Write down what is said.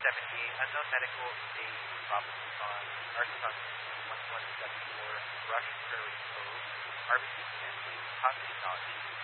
unknown medical state property on Arkansas 1174 Rush Prairie Cove, RBC County, Hockley County.